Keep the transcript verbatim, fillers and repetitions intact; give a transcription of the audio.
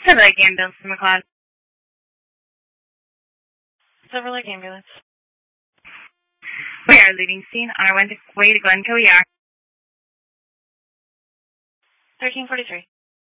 Silver Lake Ambulance, McLeod. Silver Lake Ambulance. We are leaving scene on our way to Glencoe Yard. thirteen forty-three.